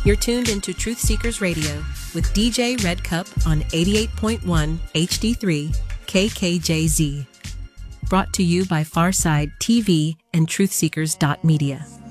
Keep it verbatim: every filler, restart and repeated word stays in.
You're tuned into Truth Seekers Radio with D J Red Cup on eighty-eight point one H D three K K J Z. Brought to you by Farside T V and truth seekers dot media.